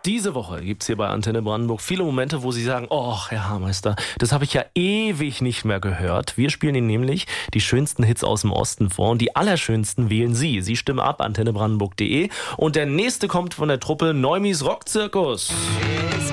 Diese Woche gibt es hier bei Antenne Brandenburg viele Momente, wo Sie sagen, oh, Herr Hameister, das habe ich ja ewig nicht mehr gehört. Wir spielen Ihnen nämlich die schönsten Hits aus dem Osten vor und die allerschönsten wählen Sie. Sie stimmen ab, antennebrandenburg.de, und der nächste kommt von der Truppe Neumis Rockzirkus.